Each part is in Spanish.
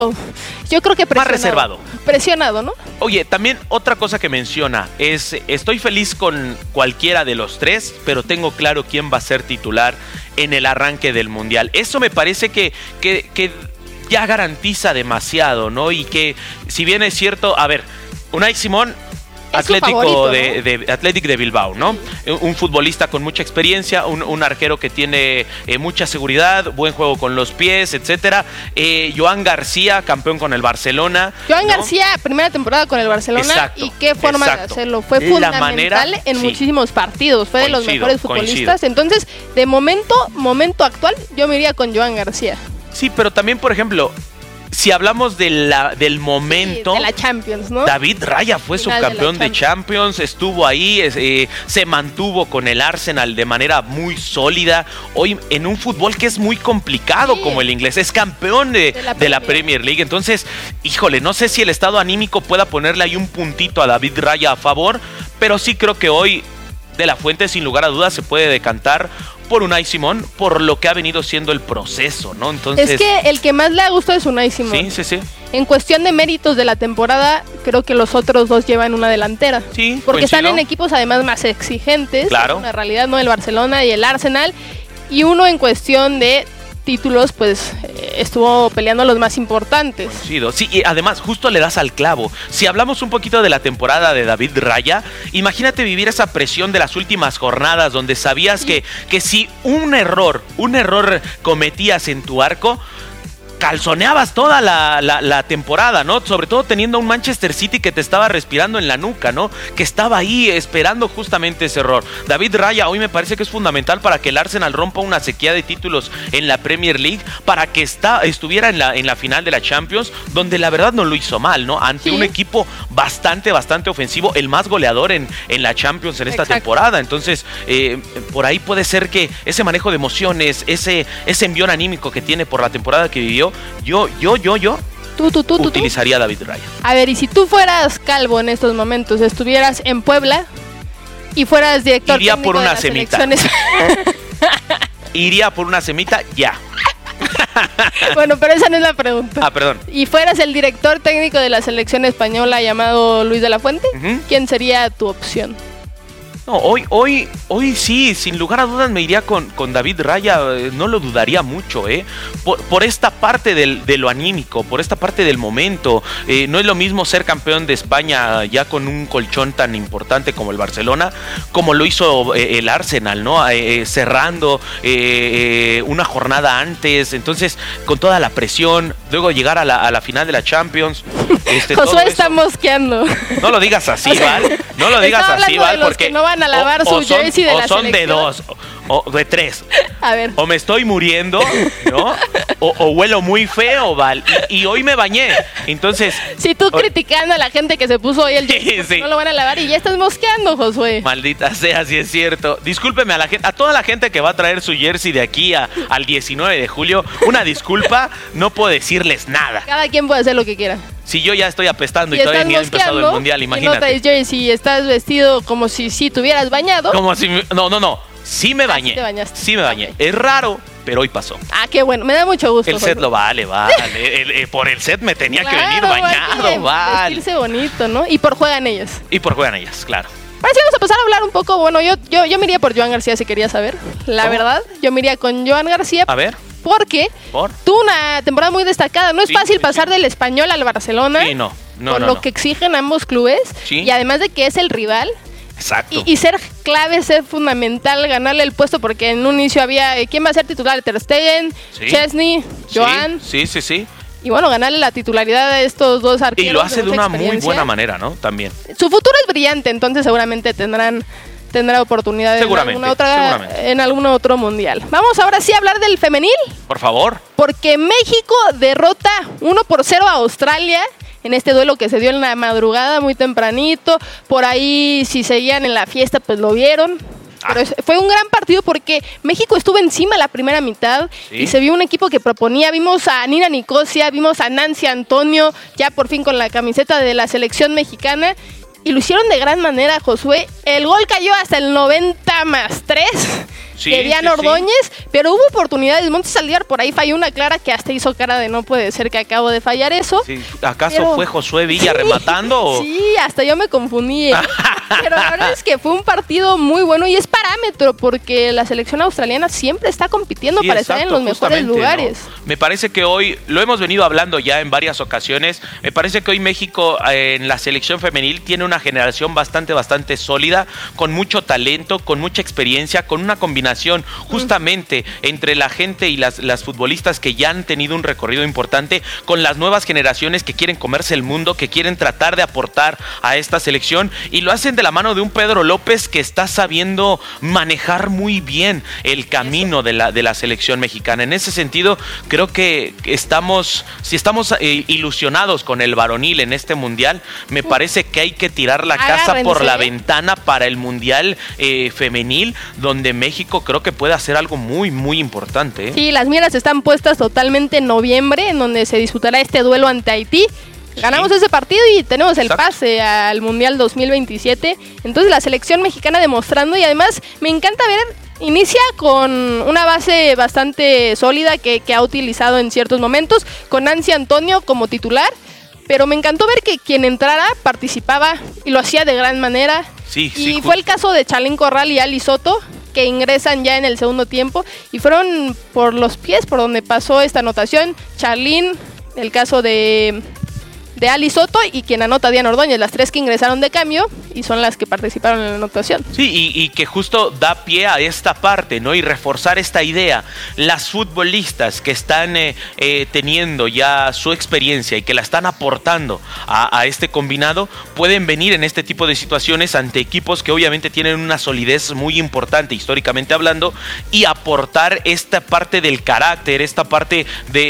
Yo creo que más reservado. Presionado, ¿no? Oye, también otra cosa que menciona es, estoy feliz con cualquiera de los tres, pero tengo claro quién va a ser titular en el arranque del Mundial. Eso me parece que ya garantiza demasiado, ¿no? Y que, si bien es cierto, a ver, Unai Simón, Atlético de Bilbao, ¿no? Un futbolista con mucha experiencia, un arquero que tiene mucha seguridad, buen juego con los pies, etcétera. Joan García, campeón con el Barcelona. Joan García, primera temporada con el Barcelona. Exacto, y qué forma de hacerlo. Fue fundamental en muchísimos partidos. Fue de los mejores futbolistas. Entonces, de momento actual, yo me iría con Joan García. Sí, pero también, por ejemplo, si hablamos del momento, sí, de la Champions, ¿no? David Raya fue subcampeón de Champions, estuvo ahí, se mantuvo con el Arsenal de manera muy sólida. Hoy en un fútbol que es muy complicado, sí, como el inglés, es campeón de la Premier League. Entonces, híjole, no sé si el estado anímico pueda ponerle ahí un puntito a David Raya a favor, pero sí creo que hoy De La Fuente, sin lugar a dudas, se puede decantar por Unai Simón, por lo que ha venido siendo el proceso, ¿no? Entonces, es que el que más le ha gustado es Unai Simón. Sí. En cuestión de méritos de la temporada, creo que los otros dos llevan una delantera. Sí, porque están en equipos además más exigentes. Claro. En realidad, ¿no? El Barcelona y el Arsenal. Y uno en cuestión de títulos, pues estuvo peleando los más importantes. Coincido. Sí, y además justo le das al clavo. Si hablamos un poquito de la temporada de David Raya, imagínate vivir esa presión de las últimas jornadas donde sabías que si un error cometías en tu arco, calzoneabas toda la temporada, ¿no? Sobre todo teniendo un Manchester City que te estaba respirando en la nuca, ¿no? Que estaba ahí esperando justamente ese error. David Raya hoy me parece que es fundamental para que el Arsenal rompa una sequía de títulos en la Premier League, para que estuviera en la final de la Champions, donde la verdad no lo hizo mal, ¿no? Ante un equipo bastante ofensivo, el más goleador en la Champions en esta temporada. Entonces, por ahí puede ser que ese manejo de emociones, ese envión anímico que tiene por la temporada que vivió, yo utilizaría a David Raya. A ver, y si tú fueras Calvo en estos momentos, estuvieras en Puebla y fueras director técnico por una semita. Iría por una semita ya. Bueno, pero esa no es la pregunta. Perdón. Y fueras el director técnico de la selección española llamado Luis de la Fuente, ¿quién sería tu opción? No, hoy sí, sin lugar a dudas me iría con David Raya, no lo dudaría mucho, por esta parte de lo anímico, por esta parte del momento. No es lo mismo ser campeón de España ya con un colchón tan importante como el Barcelona, como lo hizo el Arsenal, ¿no? Cerrando una jornada antes, entonces con toda la presión, luego llegar a la final de la Champions. Josué está mosqueando. No lo digas así, Val. No lo digas así, Val, porque no van a lavar su jersey de la son selección. De dos o de tres. A ver. O me estoy muriendo, ¿no? O huelo muy feo, Val. Y hoy me bañé. Entonces. Si tú criticando a la gente que se puso hoy el jersey, no lo van a lavar y ya estás mosqueando, Josué. Maldita sea, si es cierto. Discúlpeme a toda la gente que va a traer su jersey de aquí al 19 de julio. Una disculpa, no puedo decirles nada. Cada quien puede hacer lo que quiera. Si yo ya estoy apestando y todavía ni ha empezado el mundial, imagínate. Y no traes jersey y estás vestido como si te hubieras bañado. Como si... No. Sí me bañé. Sí me bañé. Es raro, pero hoy pasó. Ah, qué bueno. Me da mucho gusto. El set lo vale. Por el set me tenía que venir bañado, vale. Vestirse bonito, ¿no? Y por juegan ellas, claro. Ahora sí vamos a pasar a hablar un poco. Bueno, yo me iría por Joan García, si querías saber. La verdad, yo me iría con Joan García. A ver. Porque tuvo una temporada muy destacada. No es fácil pasar del Español al Barcelona. Sí, no. Por lo que exigen ambos clubes. Sí. Y además de que es el rival. Exacto. Y ser clave, ser fundamental, ganarle el puesto, porque en un inicio había... ¿Quién va a ser titular? Ter Stegen, Chesney, Joan. Sí. Y bueno, ganarle la titularidad a estos dos arqueros. Y lo hace de una muy buena manera, ¿no? También. Su futuro es brillante, entonces seguramente tendrá oportunidades en algún otro mundial. Vamos ahora sí a hablar del femenil. Por favor. Porque México derrota 1-0 a Australia en este duelo que se dio en la madrugada muy tempranito. Por ahí, si seguían en la fiesta, pues lo vieron. Pero fue un gran partido porque México estuvo encima la primera mitad y se vio un equipo que proponía. Vimos a Nina Nicosia, vimos a Nancy Antonio, ya por fin con la camiseta de la selección mexicana. Y lo hicieron de gran manera, Josué. El gol cayó hasta el 90+3. de Diana Ordóñez, pero hubo oportunidades. Montes Saldívar por ahí falló una clara que hasta hizo cara de no puede ser que acabo de fallar eso. Sí. ¿Acaso fue Josué Villa rematando? ¿O? Sí, hasta yo me confundí. Pero la verdad es que fue un partido muy bueno y es parámetro porque la selección australiana siempre está compitiendo para estar en los mejores lugares. ¿No? Me parece que hoy, lo hemos venido hablando ya en varias ocasiones, me parece que hoy México en la selección femenil tiene una generación bastante sólida, con mucho talento, con mucha experiencia, con una combinación justamente entre la gente y las futbolistas que ya han tenido un recorrido importante, con las nuevas generaciones que quieren comerse el mundo, que quieren tratar de aportar a esta selección, y lo hacen de la mano de un Pedro López que está sabiendo manejar muy bien el camino de la selección mexicana. En ese sentido, creo que estamos ilusionados con el varonil en este mundial, me parece que hay que tirar la casa por la ventana para el mundial femenil, donde México creo que puede hacer algo muy importante, ¿eh? Sí, las miras están puestas totalmente en noviembre, en donde se disputará este duelo ante Haití. Ganamos ese partido y tenemos el pase al Mundial 2027. Entonces la selección mexicana demostrando, y además me encanta ver, inicia con una base bastante sólida que ha utilizado en ciertos momentos, con Nancy Antonio como titular, pero me encantó ver que quien entrara participaba y lo hacía de gran manera. Y fue el caso de Chalín Corral y Ali Soto, que ingresan ya en el segundo tiempo y fueron por los pies por donde pasó esta anotación. Chalín, el caso de Ali Soto, y quien anota Diana Ordóñez, las tres que ingresaron de cambio y son las que participaron en la anotación. Sí, y que justo da pie a esta parte, ¿no? Y reforzar esta idea. Las futbolistas que están teniendo ya su experiencia y que la están aportando a este combinado, pueden venir en este tipo de situaciones ante equipos que obviamente tienen una solidez muy importante, históricamente hablando, y aportar esta parte del carácter, esta parte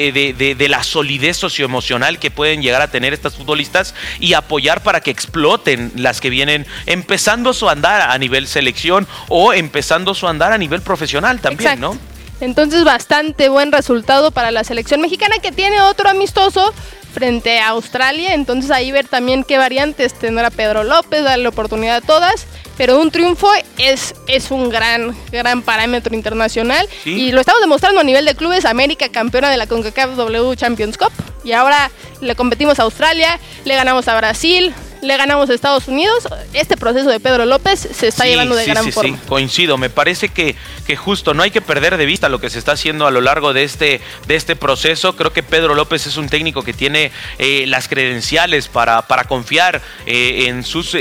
de la solidez socioemocional que pueden llegar a tener estas futbolistas, y apoyar para que exploten las que vienen empezando su andar a nivel selección o empezando su andar a nivel profesional también. Exacto. ¿No? Entonces bastante buen resultado para la selección mexicana, que tiene otro amistoso frente a Australia. Entonces ahí ver también qué variantes tendrá Pedro López, darle oportunidad a todas. Pero un triunfo es un gran parámetro internacional. ¿Sí? Y lo estamos demostrando a nivel de clubes. América, campeona de la CONCACAF W Champions Cup. Y ahora le competimos a Australia, le ganamos a Brasil, le ganamos a Estados Unidos. Este proceso de Pedro López se está llevando de gran forma. Sí, coincido. Me parece que justo no hay que perder de vista lo que se está haciendo a lo largo de este proceso. Creo que Pedro López es un técnico que tiene las credenciales para confiar en sus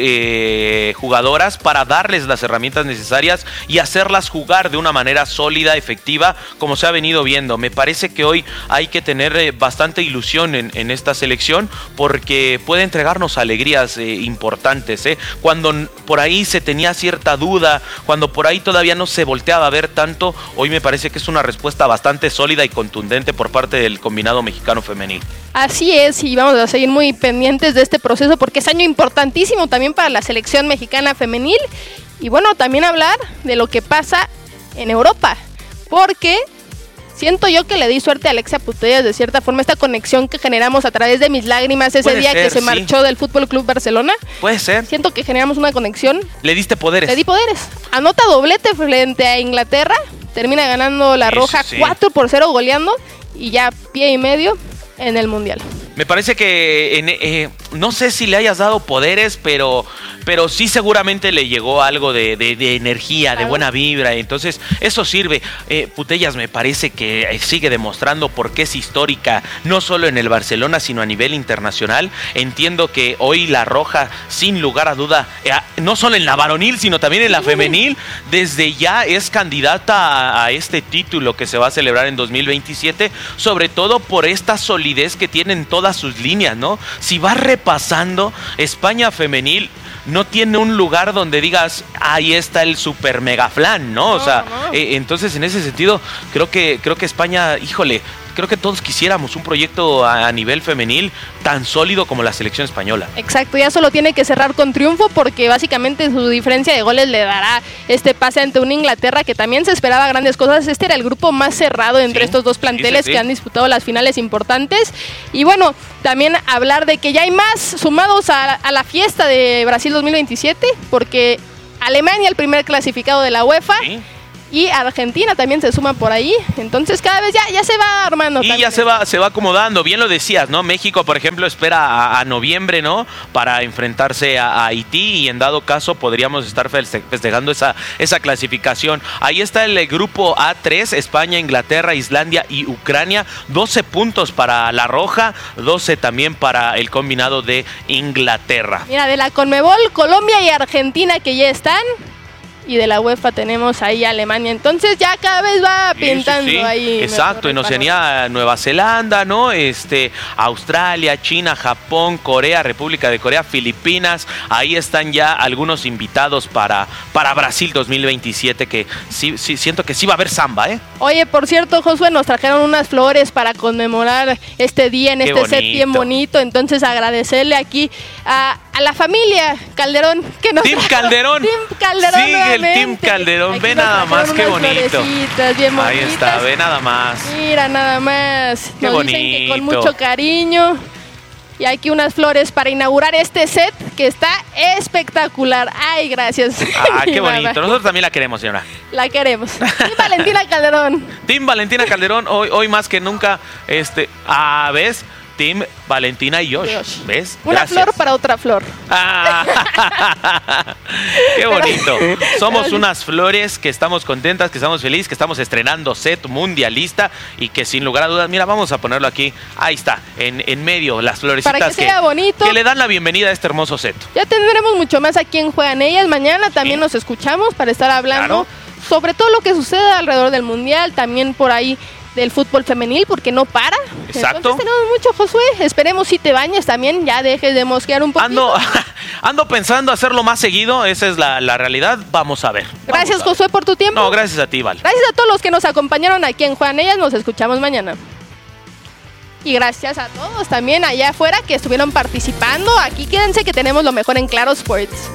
jugadoras, para darles las herramientas necesarias y hacerlas jugar de una manera sólida, efectiva, como se ha venido viendo. Me parece que hoy hay que tener bastante ilusión en esta selección, porque puede entregarnos alegrías importantes, ¿eh? Cuando por ahí se tenía cierta duda, cuando por ahí todavía no se volteaba a ver tanto, hoy me parece que es una respuesta bastante sólida y contundente por parte del combinado mexicano femenil. Así es, y vamos a seguir muy pendientes de este proceso porque es año importantísimo también para la selección mexicana femenil. Y bueno, también hablar de lo que pasa en Europa, porque siento yo que le di suerte a Alexia Putellas de cierta forma, esta conexión que generamos a través de mis lágrimas ese día que se marchó del Fútbol Club Barcelona. Puede ser. Siento que generamos una conexión. Le diste poderes. Le di poderes. Anota doblete frente a Inglaterra, termina ganando la Roja 4-0 goleando y ya pie y medio en el Mundial. Me parece que no sé si le hayas dado poderes, pero sí seguramente le llegó algo de energía, de buena vibra. Entonces eso sirve. Putellas me parece que sigue demostrando por qué es histórica, no solo en el Barcelona, sino a nivel internacional. Entiendo que hoy la Roja, sin lugar a duda, no solo en la varonil, sino también en la femenil, desde ya es candidata a este título que se va a celebrar en 2027, sobre todo por esta solidez que tienen todas sus líneas, ¿no? Si vas repasando, España femenil no tiene un lugar donde digas, ahí está el super mega flan, ¿no? O sea, entonces en ese sentido, creo que España, híjole, creo que todos quisiéramos un proyecto a nivel femenil tan sólido como la selección española. Exacto, ya solo tiene que cerrar con triunfo porque básicamente su diferencia de goles le dará este pase ante una Inglaterra que también se esperaba grandes cosas. Este era el grupo más cerrado entre estos dos planteles que han disputado las finales importantes. Y bueno, también hablar de que ya hay más sumados a la fiesta de Brasil 2027 porque Alemania, el primer clasificado de la UEFA, y Argentina también se suma por ahí. Entonces cada vez ya se va armando. Y también. ya se va acomodando, bien lo decías, ¿no? México, por ejemplo, espera a noviembre, ¿no? Para enfrentarse a Haití y en dado caso podríamos estar festejando esa clasificación. Ahí está el grupo A3, España, Inglaterra, Islandia y Ucrania. 12 puntos para la Roja, 12 también para el combinado de Inglaterra. Mira, de la Conmebol, Colombia y Argentina que ya están. Y de la UEFA tenemos ahí a Alemania. Entonces ya cada vez va pintando ahí. Exacto, en Oceanía, Nueva Zelanda, ¿no? Australia, China, Japón, Corea, República de Corea, Filipinas. Ahí están ya algunos invitados para Brasil 2027, que sí siento que sí va a haber samba, ¿eh? Oye, por cierto, Josué, nos trajeron unas flores para conmemorar este día en este set bien bonito. Entonces agradecerle aquí a la familia Calderón que nos Team Calderón. Team Calderón. Sí, el Team Calderón. Aquí ve nada más, qué bonito. Bien ahí está, ve nada más. Mira nada más. Qué nos bonito. Dicen que con mucho cariño. Y aquí unas flores para inaugurar este set que está espectacular. Ay, gracias. Qué bonito. Nosotros también la queremos, señora. La queremos. Team Valentina Calderón. Team Valentina Calderón, hoy más que nunca, ¿ves? Team Valentina y Josh. ¿Ves? Una flor para otra flor. Qué bonito. Somos unas flores que estamos contentas, que estamos felices, que estamos estrenando set mundialista y que sin lugar a dudas, mira, vamos a ponerlo aquí. Ahí está, en medio, las florecitas para que sea bonito. Que le dan la bienvenida a este hermoso set. Ya tendremos mucho más aquí en Juegan Ellas. Mañana también nos escuchamos para estar hablando sobre todo lo que sucede alrededor del mundial. También por ahí del fútbol femenil, porque no para. Exacto. Entonces tenemos mucho, Josué. Esperemos si te bañes también, ya dejes de mosquear un poquito. Ando pensando hacerlo más seguido, esa es la realidad. Vamos a ver. Gracias, Josué, por tu tiempo. No, gracias a ti, Val. Gracias a todos los que nos acompañaron aquí en Juegan Ellas. Nos escuchamos mañana. Y gracias a todos también allá afuera que estuvieron participando. Aquí quédense que tenemos lo mejor en Claro Sports.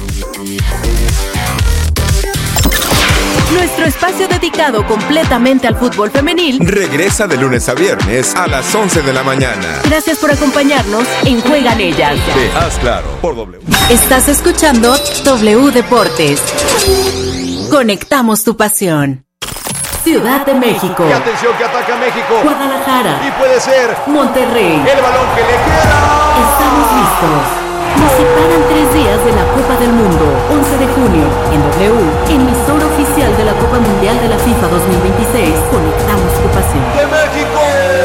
Nuestro espacio dedicado completamente al fútbol femenil regresa de lunes a viernes a las 11 de la mañana. Gracias por acompañarnos en Juegan Ellas. De Haz Claro por W. Estás escuchando W Deportes. Conectamos tu pasión. Ciudad de México. Y atención que ataca México. Guadalajara. Y puede ser Monterrey. el balón que le queda. Estamos listos. Nos separan 3 días de la Copa del Mundo. 11 de junio, en W, emisora oficial de la Copa Mundial de la FIFA 2026. Conectamos tu pasión. ¡De México!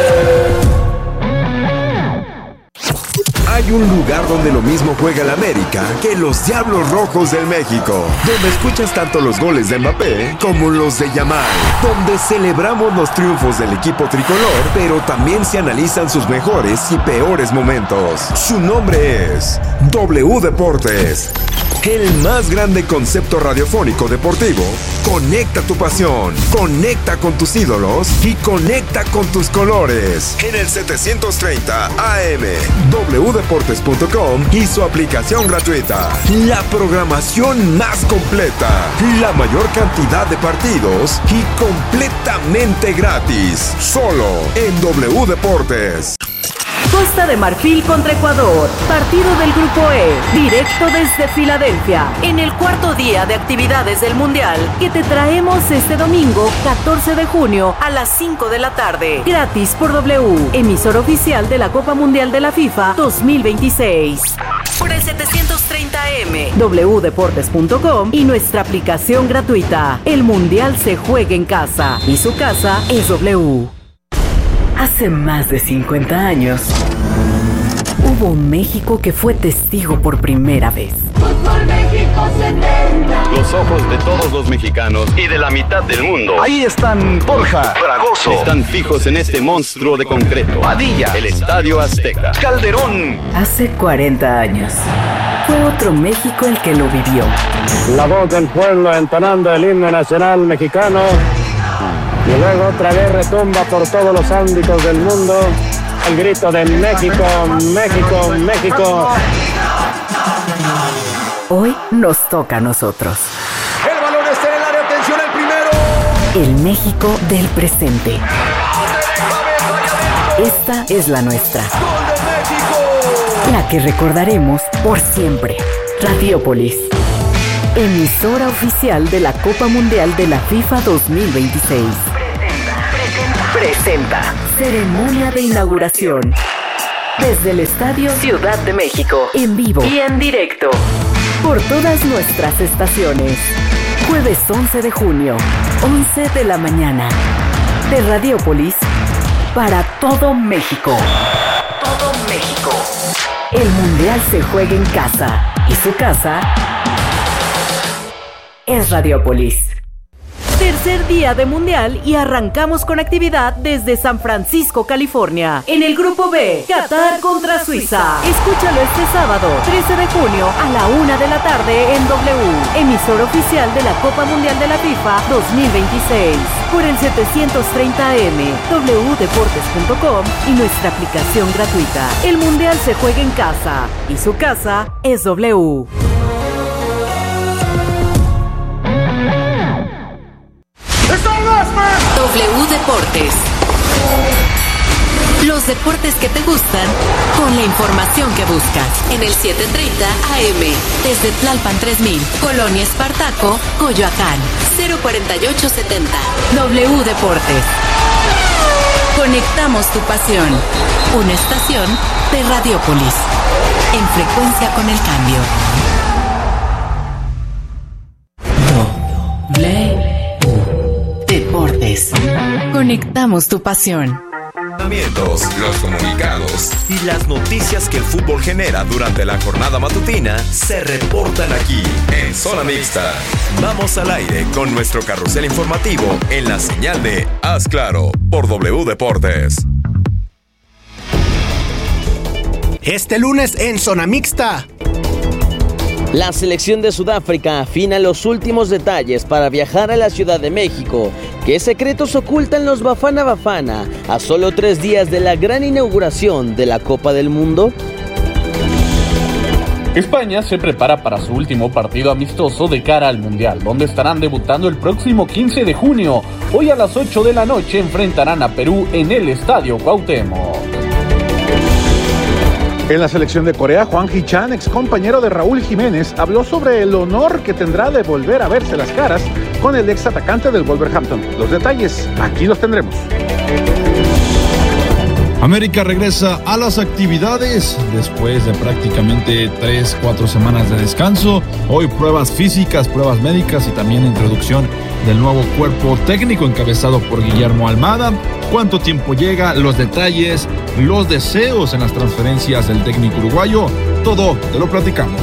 Hay un lugar donde lo mismo juega el América que los Diablos Rojos del México, donde escuchas tanto los goles de Mbappé como los de Yamal, donde celebramos los triunfos del equipo tricolor, pero también se analizan sus mejores y peores momentos. Su nombre es W Deportes. El más grande concepto radiofónico deportivo. Conecta tu pasión, conecta con tus ídolos y conecta con tus colores. En el 730 AM, wdeportes.com y su aplicación gratuita. La programación más completa, la mayor cantidad de partidos y completamente gratis. Solo en W Deportes. Costa de Marfil contra Ecuador, partido del Grupo E, directo desde Filadelfia, en el cuarto día de actividades del Mundial, que te traemos este domingo, 14 de junio, a las 5 de la tarde, gratis por W, emisora oficial de la Copa Mundial de la FIFA 2026. Por el 730M, wdeportes.com y nuestra aplicación gratuita. El Mundial se juega en casa, y su casa es W. Hace más de 50 años, hubo un México que fue testigo por primera vez. Fútbol México 70. Los ojos de todos los mexicanos y de la mitad del mundo. Ahí están Borja, Fragoso, Están fijos en este monstruo de concreto. Padilla, El Estadio Azteca. Calderón. Hace 40 años, fue otro México el que lo vivió. La voz del pueblo entonando el himno nacional mexicano. Y luego otra vez retumba por todos los ámbitos del mundo el grito de México, México, México. Hoy nos toca a nosotros. El balón está en el área, atención al primero. El México del presente. Esta es la nuestra. ¡Gol de México! La que recordaremos por siempre. Radiópolis. emisora oficial de la Copa Mundial de la FIFA 2026. Presenta ceremonia de inauguración desde el Estadio Ciudad de México, en vivo y en directo por todas nuestras estaciones. Jueves 11 de junio, 11 de la mañana, de Radiopolis para todo México. Todo México. El Mundial se juega en casa y su casa es Radiopolis. Tercer día de Mundial y arrancamos con actividad desde San Francisco, California. En el Grupo B, Qatar contra Suiza. Escúchalo este sábado, 13 de junio, a la 1 de la tarde en W, emisora oficial de la Copa Mundial de la FIFA 2026. Por el 730 AM, wdeportes.com y nuestra aplicación gratuita. El Mundial se juega en casa y su casa es W. W Deportes. Los deportes que te gustan con la información que buscas. En el 730 AM, desde Tlalpan 3000, Colonia Espartaco, Coyoacán, 04870. W Deportes. Conectamos tu pasión. Una estación de Radiopolis. En frecuencia con el cambio. Deportes. Conectamos tu pasión. Los comunicados y las noticias que el fútbol genera durante la jornada matutina se reportan aquí en Zona Mixta. Vamos al aire con nuestro carrusel informativo en la señal de Haz Claro por W Deportes. Este lunes en Zona Mixta. La selección de Sudáfrica afina los últimos detalles para viajar a la Ciudad de México. ¿Qué secretos ocultan los Bafana Bafana a solo 3 días de la gran inauguración de la Copa del Mundo? España se prepara para su último partido amistoso de cara al Mundial, donde estarán debutando el próximo 15 de junio. Hoy a las 8 de la noche enfrentarán a Perú en el Estadio Cuauhtémoc. En la selección de Corea, Hwang Hee-chan, ex compañero de Raúl Jiménez, habló sobre el honor que tendrá de volver a verse las caras con el ex atacante del Wolverhampton. Los detalles, aquí los tendremos. América regresa a las actividades después de prácticamente 3-4 semanas de descanso. Hoy pruebas físicas, pruebas médicas y también introducción del nuevo cuerpo técnico encabezado por Guillermo Almada. ¿Cuánto tiempo llega? Los detalles, los deseos en las transferencias del técnico uruguayo. Todo te lo platicamos.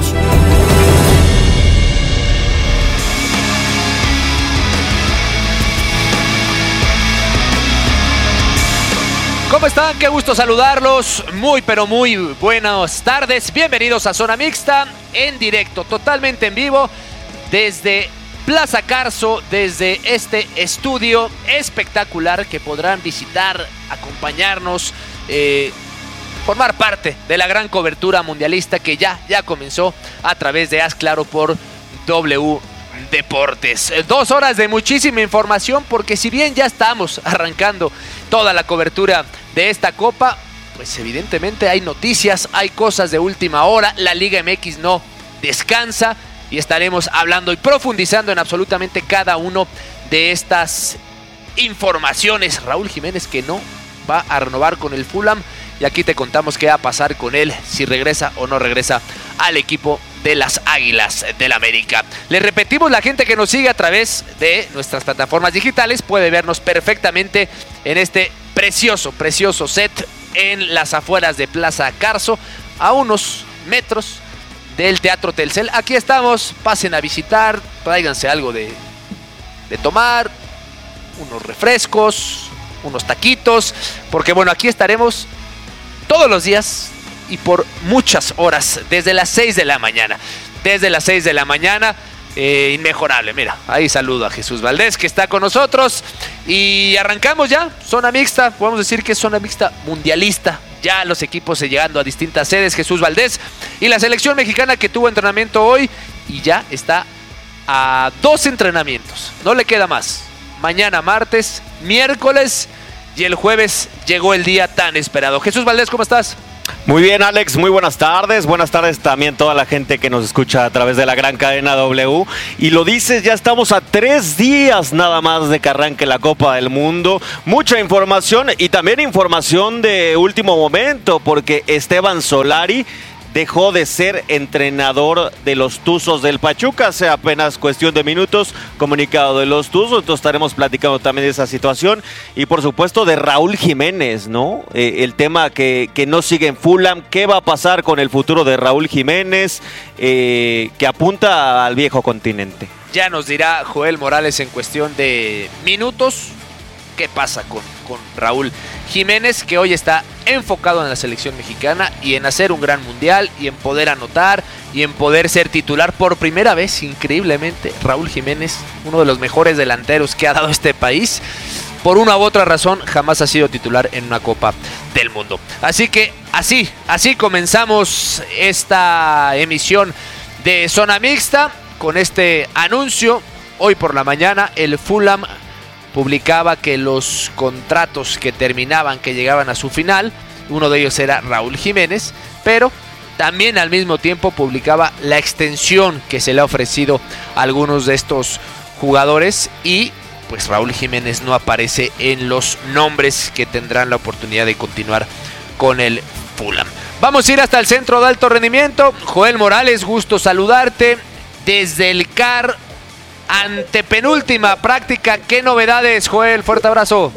¿Cómo están? Qué gusto saludarlos. Muy, pero muy buenas tardes. Bienvenidos a Zona Mixta en directo, totalmente en vivo, desde Plaza Carso, desde este estudio espectacular que podrán visitar, acompañarnos, formar parte de la gran cobertura mundialista que ya comenzó a través de Haz Claro por W Deportes. 2 horas de muchísima información, porque si bien ya estamos arrancando toda la cobertura de esta copa, pues evidentemente hay noticias, hay cosas de última hora. La Liga MX no descansa y estaremos hablando y profundizando en absolutamente cada uno de estas informaciones. Raúl Jiménez, que no va a renovar con el Fulham, y aquí te contamos qué va a pasar con él, si regresa o no regresa al equipo de las Águilas del América. Les repetimos, la gente que nos sigue a través de nuestras plataformas digitales puede vernos perfectamente en este precioso set en las afueras de Plaza Carso, a unos metros del Teatro Telcel. Aquí estamos, pasen a visitar, tráiganse algo de tomar, unos refrescos, unos taquitos, porque bueno, aquí estaremos todos los días y por muchas horas, desde las 6 de la mañana. Desde las 6 de la mañana, inmejorable. Mira, ahí saludo a Jesús Valdés, que está con nosotros. Y arrancamos ya, Zona Mixta, podemos decir que es Zona Mixta mundialista. Ya los equipos llegando a distintas sedes, Jesús Valdés. Y la selección mexicana que tuvo entrenamiento hoy y ya está a 2 entrenamientos. No le queda más. Mañana martes, miércoles y el jueves llegó el día tan esperado. Jesús Valdés, ¿cómo estás? Muy bien, Alex, muy buenas tardes. Buenas tardes también toda la gente que nos escucha a través de la gran cadena W. Y lo dices, ya estamos a 3 días nada más de que arranque la Copa del Mundo. Mucha información y también información de último momento, porque Esteban Solari dejó de ser entrenador de los Tuzos del Pachuca hace apenas cuestión de minutos, comunicado de los Tuzos, entonces estaremos platicando también de esa situación y por supuesto de Raúl Jiménez, ¿no? El tema que no sigue en Fulham, ¿qué va a pasar con el futuro de Raúl Jiménez que apunta al viejo continente? Ya nos dirá Joel Morales en cuestión de minutos qué pasa con Raúl Jiménez, que hoy está enfocado en la selección mexicana y en hacer un gran mundial y en poder anotar y en poder ser titular por primera vez, increíblemente. Raúl Jiménez, uno de los mejores delanteros que ha dado este país, por una u otra razón jamás ha sido titular en una Copa del Mundo. Así que así comenzamos esta emisión de Zona Mixta con este anuncio. Hoy por la mañana el Fulham publicaba que los contratos que terminaban, que llegaban a su final, uno de ellos era Raúl Jiménez, pero también al mismo tiempo publicaba la extensión que se le ha ofrecido a algunos de estos jugadores y pues Raúl Jiménez no aparece en los nombres que tendrán la oportunidad de continuar con el Fulham. Vamos a ir hasta el centro de alto rendimiento. Joel Morales, gusto saludarte desde el CAR. Antepenúltima práctica, ¿qué novedades, Joel? Fuerte abrazo.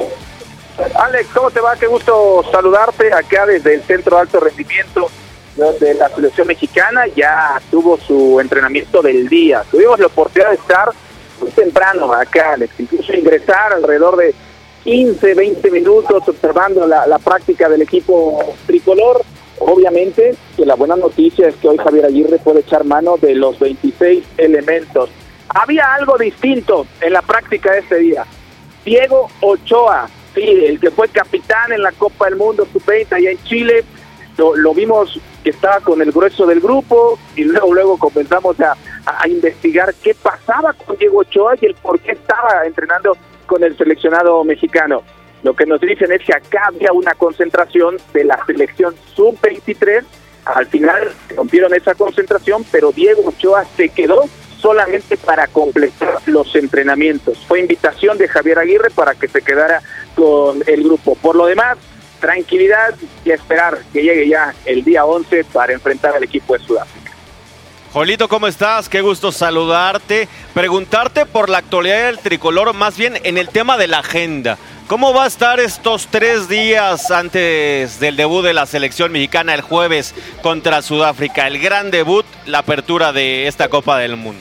Alex, ¿cómo te va? Qué gusto saludarte acá desde el Centro de Alto Rendimiento de la selección mexicana. Ya tuvo su entrenamiento del día. Tuvimos la oportunidad de estar muy temprano acá, Alex, incluso ingresar alrededor de 15, 20 minutos observando la práctica del equipo tricolor. Obviamente que la buena noticia es que hoy Javier Aguirre puede echar mano de los 26 elementos. Había algo distinto en la práctica de este día. Diego Ochoa, sí, el que fue capitán en la Copa del Mundo Sub-20 allá en Chile, lo vimos que estaba con el grueso del grupo y luego comenzamos a investigar qué pasaba con Diego Ochoa y el por qué estaba entrenando con el seleccionado mexicano. Lo que nos dicen es que acá había una concentración de la selección Sub-23. Al final rompieron esa concentración, pero Diego Ochoa se quedó solamente para completar los entrenamientos. Fue invitación de Javier Aguirre para que se quedara con el grupo. Por lo demás, tranquilidad y esperar que llegue ya el día 11 para enfrentar al equipo de Sudáfrica. Jolito, ¿cómo estás? Qué gusto saludarte. Preguntarte por la actualidad del tricolor, más bien en el tema de la agenda. ¿Cómo va a estar estos 3 días antes del debut de la selección mexicana el jueves contra Sudáfrica? El gran debut, la apertura de esta Copa del Mundo.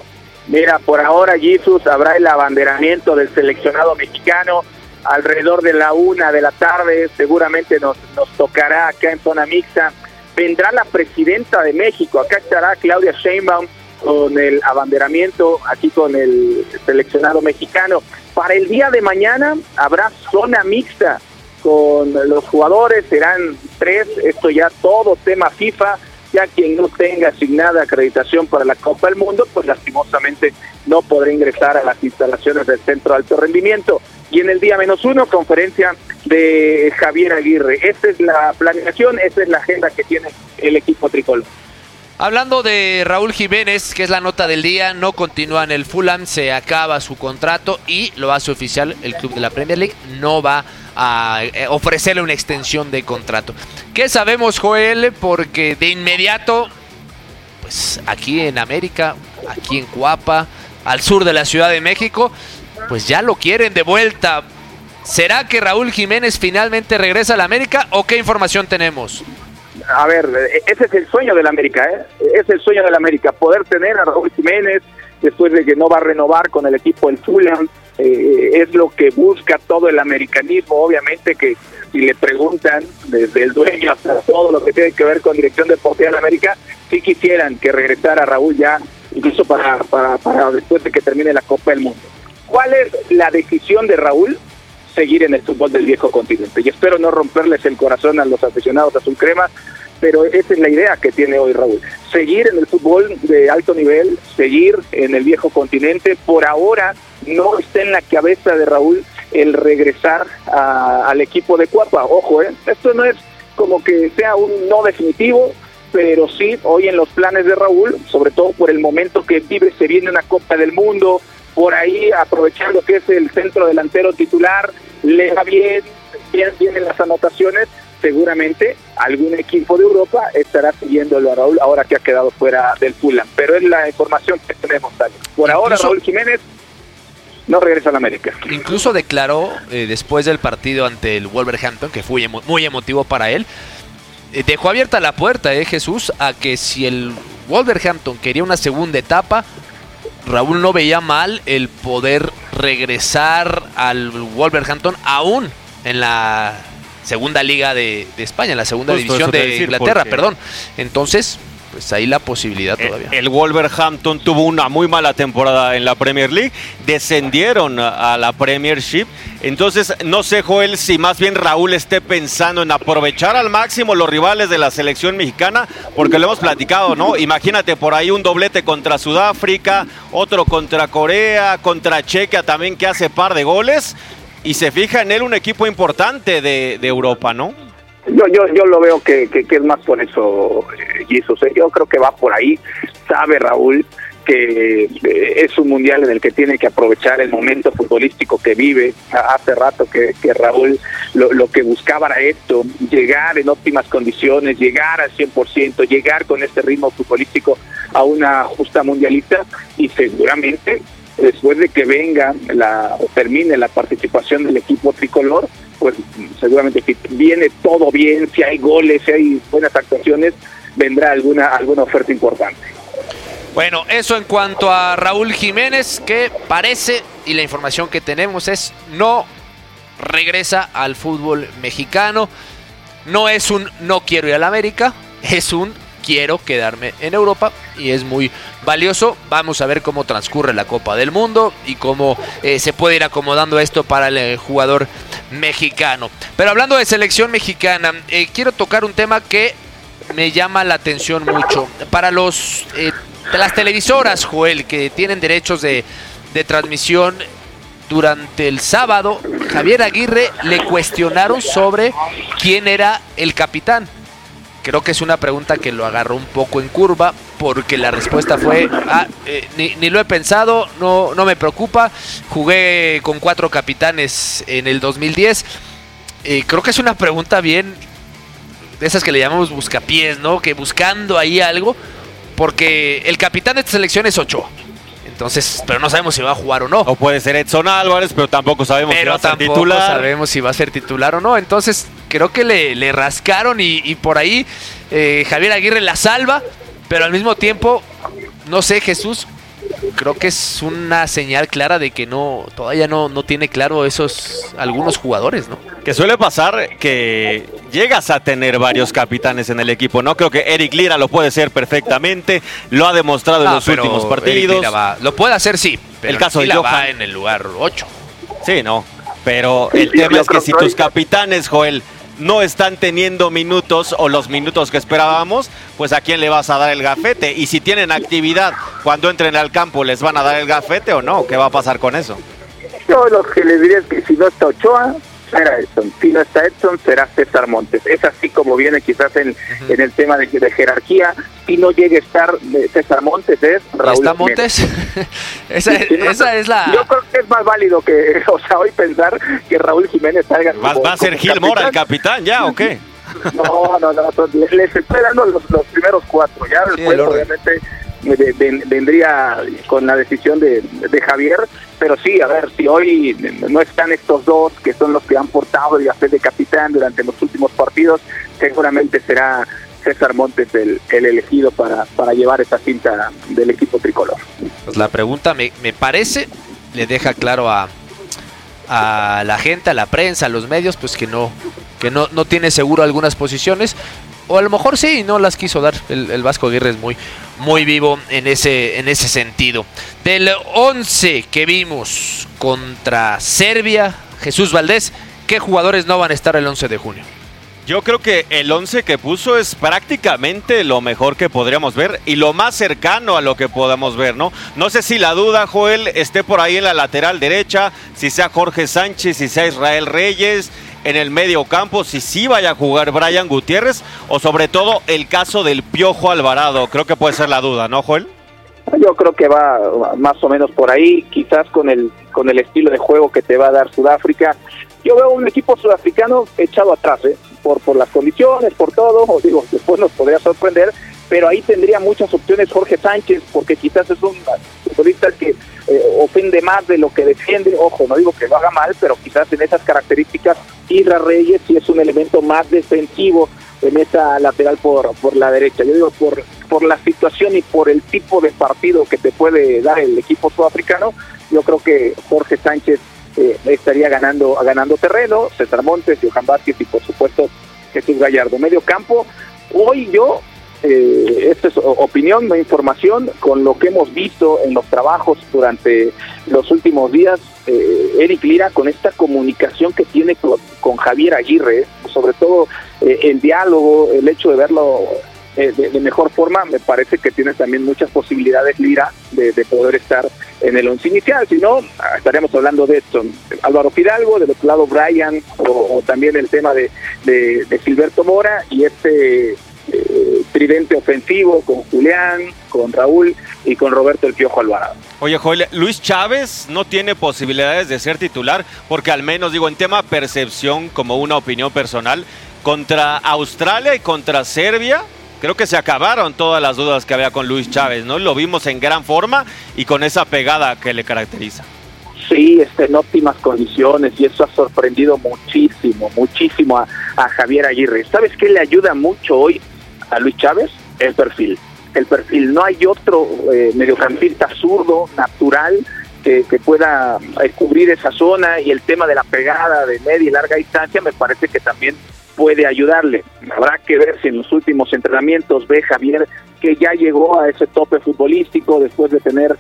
Mira, por ahora, Jesús, habrá el abanderamiento del seleccionado mexicano alrededor de la 1 de la tarde. Seguramente nos tocará acá en Zona Mixta. Vendrá la presidenta de México, acá estará Claudia Sheinbaum con el abanderamiento, aquí con el seleccionado mexicano. Para el día de mañana habrá zona mixta con los jugadores, serán 3, esto ya todo tema FIFA, ya quien no tenga asignada acreditación para la Copa del Mundo, pues lastimosamente no podrá ingresar a las instalaciones del Centro de Alto Rendimiento. Y en el día -1, conferencia de Javier Aguirre. Esta es la planeación, esta es la agenda que tiene el equipo tricolor. Hablando de Raúl Jiménez, que es la nota del día, no continúa en el Fulham, se acaba su contrato y lo hace oficial el club de la Premier League, no va a ofrecerle una extensión de contrato. ¿Qué sabemos, Joel? Porque de inmediato, pues aquí en América, aquí en Cuapa, al sur de la Ciudad de México, pues ya lo quieren de vuelta. ¿Será que Raúl Jiménez finalmente regresa a la América o qué información tenemos? A ver, ese es el sueño de la América, es el sueño de la América, poder tener a Raúl Jiménez después de que no va a renovar con el equipo del Fulham, es lo que busca todo el americanismo. Obviamente que si le preguntan desde el dueño hasta todo lo que tiene que ver con dirección deportiva de la América, sí quisieran que regresara Raúl ya, incluso para después de que termine la Copa del Mundo. ¿Cuál es la decisión de Raúl? Seguir en el fútbol del viejo continente. Y espero no romperles el corazón a los aficionados azul crema, pero esa es la idea que tiene hoy Raúl. Seguir en el fútbol de alto nivel, seguir en el viejo continente. Por ahora no está en la cabeza de Raúl el regresar al equipo de Cuapa. Ojo, esto no es como que sea un no definitivo, pero sí, hoy en los planes de Raúl, sobre todo por el momento que vive, se viene una Copa del Mundo, por ahí aprovechando que es el centro delantero titular, le va bien en las anotaciones, seguramente algún equipo de Europa estará siguiéndolo a Raúl ahora que ha quedado fuera del Fulham, pero es la información que tenemos, Alex. Por ahora Raúl Jiménez no regresa a la América. Incluso declaró después del partido ante el Wolverhampton, que fue muy emotivo para él, dejó abierta la puerta, Jesús, a que si el Wolverhampton quería una segunda etapa, Raúl no veía mal el poder regresar al Wolverhampton aún en la segunda liga de España, en la segunda división de Inglaterra, perdón. Entonces, pues ahí la posibilidad todavía. El Wolverhampton tuvo una muy mala temporada en la Premier League, descendieron a la Premiership, entonces no sé, Joel, si más bien Raúl esté pensando en aprovechar al máximo los rivales de la selección mexicana, porque lo hemos platicado, ¿no? Imagínate por ahí un doblete contra Sudáfrica, otro contra Corea, contra Chequia también, que hace par de goles, y se fija en él un equipo importante de Europa, ¿no? Yo lo veo que es más por eso, Jesús. Yo creo que va por ahí. Sabe Raúl que es un mundial en el que tiene que aprovechar el momento futbolístico que vive. Hace rato que Raúl lo que buscaba era esto, llegar en óptimas condiciones, llegar al 100%, llegar con este ritmo futbolístico a una justa mundialista, y seguramente después de que venga o termine la participación del equipo tricolor, pues seguramente si viene todo bien, si hay goles, si hay buenas actuaciones, vendrá alguna oferta importante. Bueno, eso en cuanto a Raúl Jiménez, que parece, y la información que tenemos es, no regresa al fútbol mexicano. No es un no quiero ir a la América, es un quiero quedarme en Europa, y es muy valioso. Vamos a ver cómo transcurre la Copa del Mundo y cómo se puede ir acomodando esto para el jugador mexicano. Pero hablando de selección mexicana, quiero tocar un tema que me llama la atención mucho. Para las televisoras, Joel, que tienen derechos de transmisión, durante el sábado, Javier Aguirre le cuestionaron sobre quién era el capitán. Creo que es una pregunta que lo agarró un poco en curva, porque la respuesta fue, ni lo he pensado, no me preocupa, jugué con 4 capitanes en el 2010. Creo que es una pregunta bien, de esas que le llamamos buscapiés, ¿no? Que buscando ahí algo, porque el capitán de esta selección es Ochoa. Entonces, pero no sabemos si va a jugar o no. O puede ser Edson Álvarez, pero tampoco sabemos si va a ser titular. Sabemos si va a ser titular o no. Entonces, creo que le rascaron y por ahí Javier Aguirre la salva, pero al mismo tiempo, no sé, Jesús, creo que es una señal clara de que todavía no tiene claro algunos jugadores, ¿no? Que suele pasar que llegas a tener varios capitanes en el equipo, ¿no? Creo que Eric Lira lo puede ser perfectamente, lo ha demostrado en los últimos partidos. Lo puede hacer, sí, pero el caso de Lira Johan va en el lugar 8. Sí, no, pero el tema es que si tus capitanes, Joel, no están teniendo minutos o los minutos que esperábamos, pues a quién le vas a dar el gafete, y si tienen actividad cuando entren al campo, ¿les van a dar el gafete o no? ¿Qué va a pasar con eso? Yo lo que les diría es que si no está Ochoa, será Edson. Si no está Edson, será César Montes. Es así como viene quizás en el tema de jerarquía. Si no llega a estar César Montes, es Raúl ¿Está Montes? esa es la... Yo creo que es más válido que, hoy pensar que Raúl Jiménez salga ¿Va a ser Gil Mora el capitán ya o qué? No, les estoy dando los primeros 4. Ya después, obviamente, vendría con la decisión de Javier, pero sí, a ver, si hoy no están estos dos, que son los que han portado el gafete de capitán durante los últimos partidos, seguramente será César Montes el elegido para llevar esa cinta del equipo tricolor. Pues la pregunta me parece, le deja claro a la gente, a la prensa, a los medios, pues que no tiene seguro algunas posiciones, o a lo mejor sí, no las quiso dar. El Vasco Aguirre es muy vivo en ese sentido. Del 11 que vimos contra Serbia, Jesús Valdés, ¿qué jugadores no van a estar el 11 de junio? Yo creo que el 11 que puso es prácticamente lo mejor que podríamos ver y lo más cercano a lo que podamos ver, ¿no? No sé si la duda, Joel, esté por ahí en la lateral derecha, si sea Jorge Sánchez, si sea Israel Reyes. en el medio campo, si sí vaya a jugar Brian Gutiérrez o sobre todo el caso del Piojo Alvarado. Creo que puede ser la duda, ¿no, Joel? Yo creo que va más o menos por ahí, quizás con el estilo de juego que te va a dar Sudáfrica. Yo veo un equipo sudafricano echado atrás, por las condiciones, por todo, después nos podría sorprender, pero ahí tendría muchas opciones Jorge Sánchez, porque quizás es un futbolista que ofende más de lo que defiende. Ojo, no digo que lo haga mal, pero quizás en esas características Isra Reyes sí es un elemento más defensivo en esa lateral por la derecha. Yo digo por la situación y por el tipo de partido que te puede dar el equipo sudafricano, yo creo que Jorge Sánchez estaría ganando terreno, César Montes, Johan Vázquez y por supuesto Jesús Gallardo. Medio campo, hoy yo, esta es opinión, no información, con lo que hemos visto en los trabajos durante los últimos días, Eric Lira, con esta comunicación que tiene con Javier Aguirre, sobre todo el diálogo, el hecho de verlo de mejor forma, me parece que tiene también muchas posibilidades Lira de poder estar en el once inicial. Si no, estaríamos hablando de Edson, Álvaro Fidalgo, del otro lado Brian, o también el tema de Gilberto Mora y este tridente ofensivo con Julián, con Raúl y con Roberto el Piojo Alvarado. Oye, Joel, Luis Chávez no tiene posibilidades de ser titular, porque al menos, en tema percepción, como una opinión personal, contra Australia y contra Serbia, creo que se acabaron todas las dudas que había con Luis Chávez, ¿no? Lo vimos en gran forma y con esa pegada que le caracteriza. Sí, en óptimas condiciones, y eso ha sorprendido muchísimo a Javier Aguirre. ¿Sabes qué le ayuda mucho hoy a Luis Chávez? El perfil. No hay otro mediocampista zurdo, natural, que pueda cubrir esa zona, y el tema de la pegada de media y larga distancia me parece que también puede ayudarle. Habrá que ver si en los últimos entrenamientos ve Javier que ya llegó a ese tope futbolístico después de tener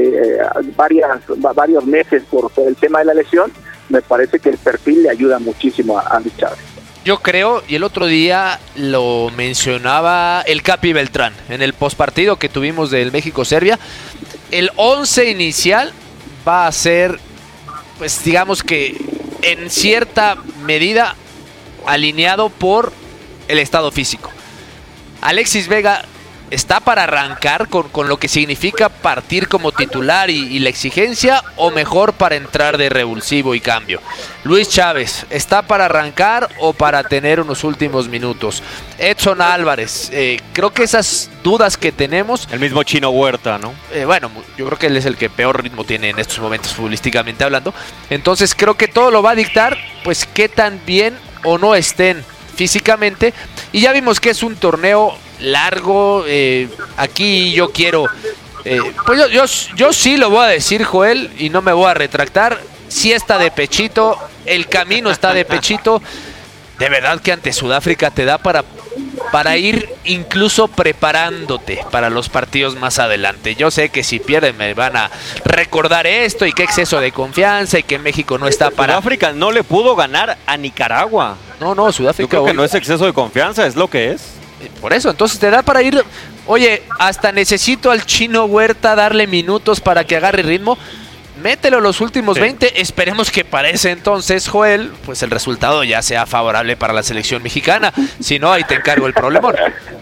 varios meses por el tema de la lesión. Me parece que el perfil le ayuda muchísimo a Luis Chávez. Yo creo, y el otro día lo mencionaba el Capi Beltrán en el postpartido que tuvimos del México-Serbia, el 11 inicial va a ser, pues digamos que en cierta medida alineado por el estado físico. Alexis Vega está para arrancar con lo que significa partir como titular y la exigencia, o mejor para entrar de revulsivo y cambio. Luis Chávez está para arrancar o para tener unos últimos minutos. Edson Álvarez, creo que esas dudas que tenemos. El mismo Chino Huerta, ¿no? Bueno, yo creo que él es el que peor ritmo tiene en estos momentos futbolísticamente hablando. Entonces creo que todo lo va a dictar pues qué tan bien o no estén físicamente, y ya vimos que es un torneo largo. Aquí yo quiero pues yo sí lo voy a decir, Joel, y no me voy a retractar. Sí está de pechito, el camino está de pechito. De verdad que ante Sudáfrica te da para ir incluso preparándote para los partidos más adelante. Yo sé que si pierden me van a recordar esto, y qué exceso de confianza, y que México no está para... Sudáfrica no le pudo ganar a Nicaragua. No, Sudáfrica... Yo creo que no es exceso de confianza, es lo que es. Por eso, entonces te da para ir... Oye, hasta necesito al Chino Huerta darle minutos para que agarre ritmo. Mételo los últimos 20, esperemos que para ese entonces, Joel, pues el resultado ya sea favorable para la selección mexicana. Si no, ahí te encargo el problemón.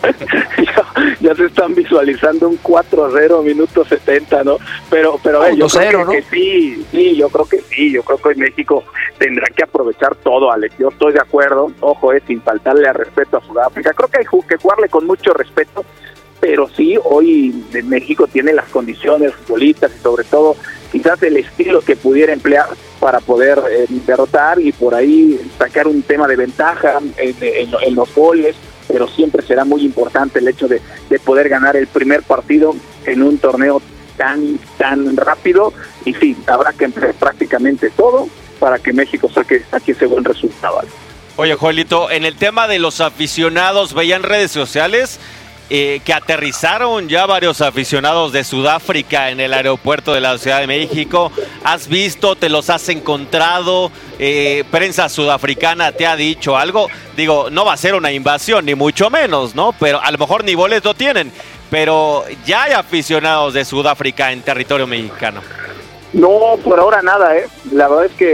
Ya se están visualizando un 4-0 minuto 70, ¿no? Pero yo creo que sí, yo creo que sí. Yo creo que México tendrá que aprovechar todo, Alex. Yo estoy de acuerdo, ojo, sin faltarle al respeto a Sudáfrica. Creo que hay que jugarle con mucho respeto, pero sí, hoy México tiene las condiciones futbolistas y sobre todo quizás el estilo que pudiera emplear para poder derrotar y por ahí sacar un tema de ventaja en los goles, pero siempre será muy importante el hecho de poder ganar el primer partido en un torneo tan rápido, y sí, habrá que emplear prácticamente todo para que México saque ese buen resultado. Oye, Joelito, en el tema de los aficionados, veían redes sociales que aterrizaron ya varios aficionados de Sudáfrica en el aeropuerto de la Ciudad de México. ¿Has visto, te los has encontrado? ¿Prensa sudafricana te ha dicho algo? Digo, no va a ser una invasión, ni mucho menos, ¿no? Pero a lo mejor ni boleto tienen, pero ya hay aficionados de Sudáfrica en territorio mexicano. No, por ahora nada, La verdad es que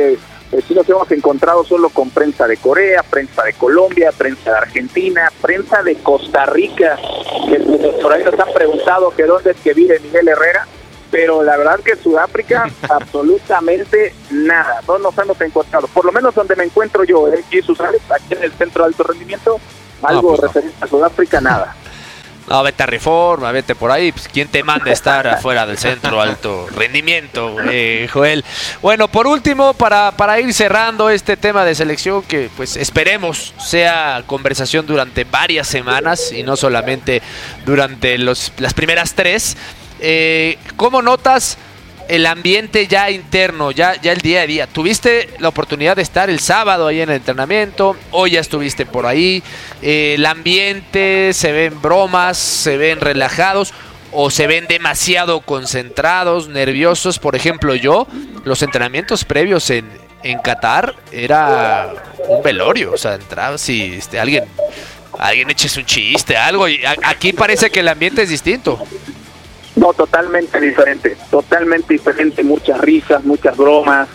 sí nos hemos encontrado solo con prensa de Corea, prensa de Colombia, prensa de Argentina, prensa de Costa Rica, que por ahí nos han preguntado que dónde es que vive Miguel Herrera, pero la verdad que Sudáfrica absolutamente nada, no nos hemos encontrado, por lo menos donde me encuentro yo, Jesús Alex, aquí en el Centro de Alto Rendimiento, algo referente a Sudáfrica, nada. No, vete a Reforma, vete por ahí. Pues, ¿quién te manda a estar afuera del Centro Alto Rendimiento, Joel? Bueno, por último, para ir cerrando este tema de selección, que pues esperemos sea conversación durante varias semanas y no solamente durante las primeras 3. ¿Cómo notas el ambiente ya interno, ya el día a día? Tuviste la oportunidad de estar el sábado ahí en el entrenamiento, hoy ya estuviste por ahí, el ambiente, se ven bromas, se ven relajados o se ven demasiado concentrados, nerviosos. Por ejemplo, yo, los entrenamientos previos en Qatar era un velorio, o sea, entrabas y alguien eches un chiste, algo, y aquí parece que el ambiente es distinto. No, totalmente diferente, muchas risas, muchas bromas,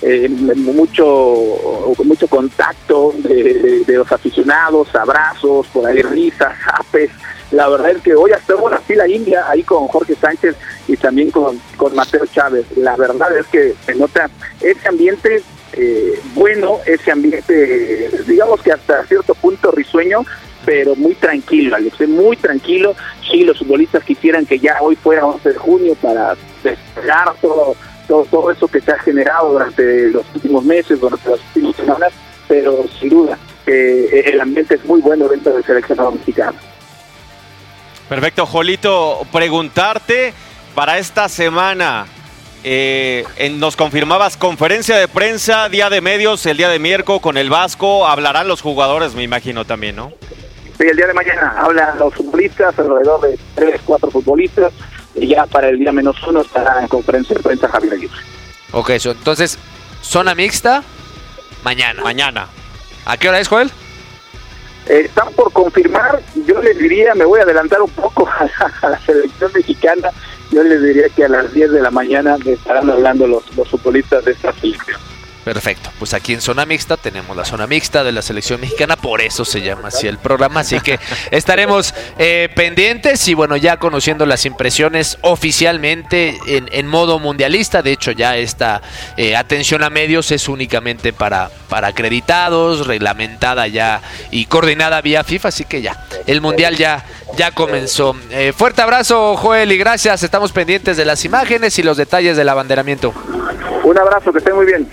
mucho contacto de los aficionados, abrazos, por ahí risas, japes. La verdad es que hoy hasta hubo una fila india ahí con Jorge Sánchez y también con Mateo Chávez. La verdad es que se nota ese ambiente bueno, ese ambiente, digamos que hasta cierto punto risueño, pero muy tranquilo, Alex, muy tranquilo. Sí, los futbolistas quisieran que ya hoy fuera 11 de junio para despegar todo eso que se ha generado durante los últimos meses, durante las últimas semanas, pero sin duda el ambiente es muy bueno dentro del seleccionado mexicano. Perfecto, Jolito, preguntarte para esta semana, nos confirmabas conferencia de prensa, día de medios, el día de miércoles con el Vasco, hablarán los jugadores, me imagino también, ¿no? Sí, el día de mañana hablan los futbolistas, alrededor de 3-4 futbolistas, y ya para el día -1 estará en conferencia de prensa Javier Aguirre. Ok, entonces, zona mixta, mañana. ¿A qué hora es, Joel? Están por confirmar, yo les diría, me voy a adelantar un poco a la selección mexicana, yo les diría que a las 10 de la mañana estarán hablando los futbolistas de esta selección. Perfecto, pues aquí en Zona Mixta tenemos la Zona Mixta de la selección mexicana, por eso se llama así el programa, así que estaremos pendientes y bueno, ya conociendo las impresiones oficialmente en modo mundialista. De hecho ya esta atención a medios es únicamente para acreditados, reglamentada ya y coordinada vía FIFA, así que ya, el mundial ya comenzó. Fuerte abrazo, Joel, y gracias, estamos pendientes de las imágenes y los detalles del abanderamiento. Un abrazo, que estén muy bien.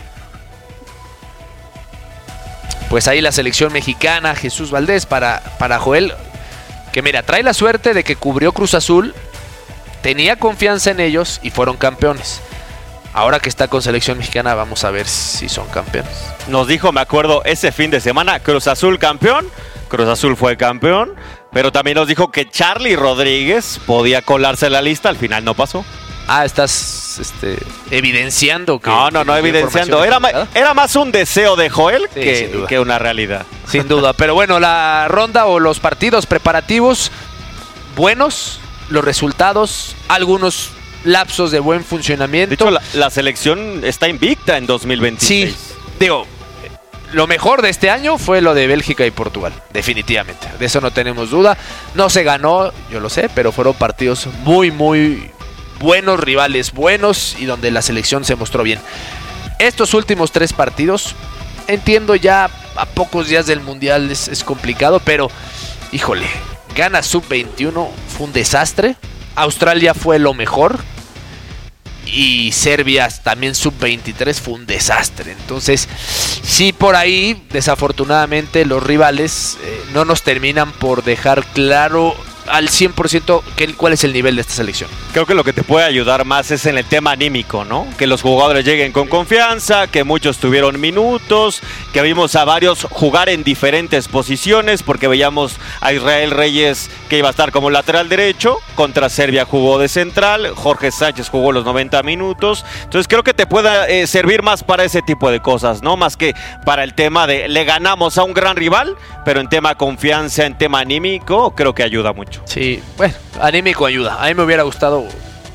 Pues ahí la selección mexicana, Jesús Valdés, para Joel, que mira, trae la suerte de que cubrió Cruz Azul, tenía confianza en ellos y fueron campeones. Ahora que está con selección mexicana, vamos a ver si son campeones. Nos dijo, me acuerdo, ese fin de semana, Cruz Azul campeón, Cruz Azul fue campeón, pero también nos dijo que Charly Rodríguez podía colarse en la lista, al final no pasó. Ah, estás evidenciando que... No evidenciando. Era más un deseo de Joel que una realidad. Sin duda. Pero bueno, la ronda o los partidos preparativos buenos, los resultados, algunos lapsos de buen funcionamiento. De hecho, la selección está invicta en 2026. Sí, digo, lo mejor de este año fue lo de Bélgica y Portugal, definitivamente. De eso no tenemos duda. No se ganó, yo lo sé, pero fueron partidos muy, muy buenos, rivales buenos y donde la selección se mostró bien. Estos últimos 3 partidos, entiendo ya a pocos días del Mundial es complicado, pero híjole, Ghana sub-21 fue un desastre, Australia fue lo mejor y Serbia también sub-23 fue un desastre. Entonces, sí, por ahí desafortunadamente los rivales no nos terminan por dejar claro al 100% cuál es el nivel de esta selección. Creo que lo que te puede ayudar más es en el tema anímico, ¿no? Que los jugadores lleguen con confianza, que muchos tuvieron minutos, que vimos a varios jugar en diferentes posiciones, porque veíamos a Israel Reyes que iba a estar como lateral derecho, contra Serbia jugó de central, Jorge Sánchez jugó los 90 minutos, entonces creo que te puede servir más para ese tipo de cosas, ¿no? Más que para el tema de le ganamos a un gran rival, pero en tema confianza, en tema anímico, creo que ayuda mucho. Sí, bueno, anímico ayuda. A mí me hubiera gustado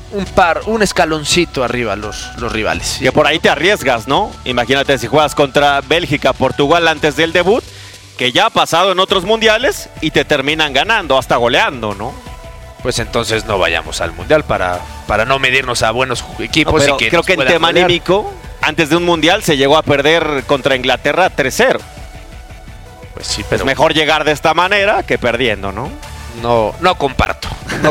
un escaloncito arriba los rivales. Que por ahí te arriesgas, ¿no? Imagínate si juegas contra Bélgica, Portugal antes del debut, que ya ha pasado en otros mundiales y te terminan ganando, hasta goleando, ¿no? Pues entonces no vayamos al mundial para no medirnos a buenos equipos. No, pero y que creo que en tema anímico, antes de un mundial se llegó a perder contra Inglaterra 3-0. Pues sí, pero es mejor llegar de esta manera que perdiendo, ¿no? No comparto.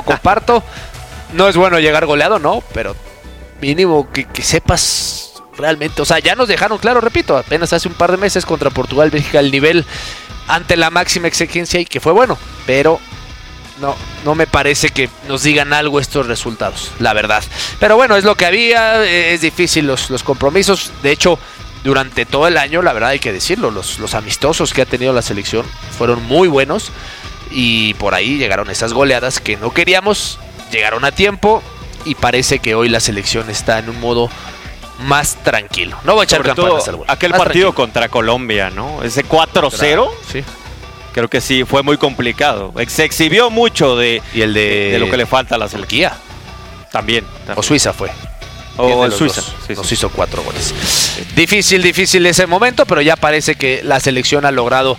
No es bueno llegar goleado, no, pero mínimo que sepas realmente. O sea, ya nos dejaron claro, repito, apenas hace un par de meses contra Portugal, Bélgica, el nivel ante la máxima exigencia y que fue bueno, pero no me parece que nos digan algo estos resultados, la verdad. Pero bueno, es lo que había, es difícil los compromisos. De hecho, durante todo el año, la verdad hay que decirlo, los amistosos que ha tenido la selección fueron muy buenos. Y por ahí llegaron esas goleadas que no queríamos, llegaron a tiempo y parece que hoy la selección está en un modo más tranquilo. No voy a echar campanas al vuelo. Aquel partido contra Colombia, ¿no? Ese 4-0. Sí. Creo que sí, fue muy complicado. Se exhibió mucho de lo que le falta a la selección. También. O Suiza fue. O Suiza. Nos hizo 4 goles. Difícil ese momento, pero ya parece que la selección ha logrado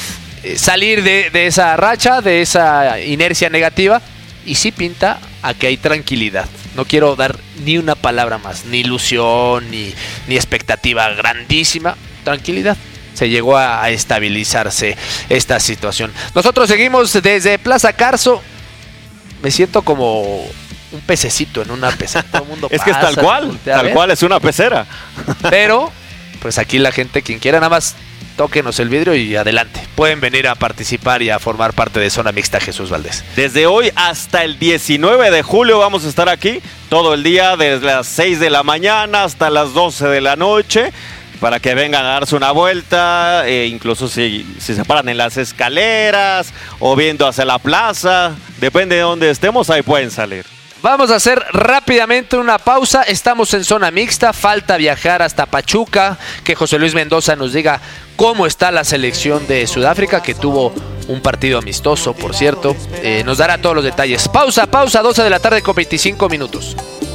salir de esa racha, de esa inercia negativa, y sí pinta a que hay tranquilidad. No quiero dar ni una palabra más, ni ilusión, ni expectativa grandísima. Tranquilidad. Se llegó a estabilizarse esta situación. Nosotros seguimos desde Plaza Carso. Me siento como un pececito en una pecera. Todo el mundo es que es tal cual es una pecera. Pero, pues aquí la gente, quien quiera, nada más tóquenos el vidrio y adelante. Pueden venir a participar y a formar parte de Zona Mixta, Jesús Valdés. Desde hoy hasta el 19 de julio vamos a estar aquí todo el día, desde las 6 de la mañana hasta las 12 de la noche, para que vengan a darse una vuelta, incluso si se paran en las escaleras o viendo hacia la plaza, depende de dónde estemos, ahí pueden salir. Vamos a hacer rápidamente una pausa. Estamos en Zona Mixta. Falta viajar hasta Pachuca. Que José Luis Mendoza nos diga cómo está la selección de Sudáfrica, que tuvo un partido amistoso, por cierto. Nos dará todos los detalles. Pausa, 12 de la tarde con 25 minutos.